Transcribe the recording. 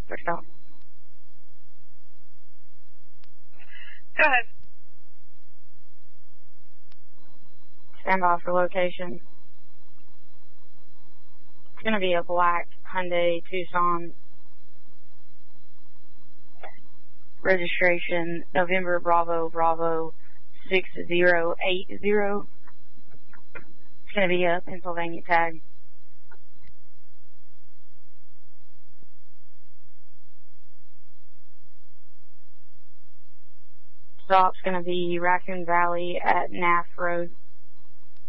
First off. Go ahead. Stand by for location. It's going to be a black Hyundai Tucson. Registration November Bravo Bravo 6080. It's going to be a Pennsylvania tag. Stop's going to be Raccoon Valley at Naff Road.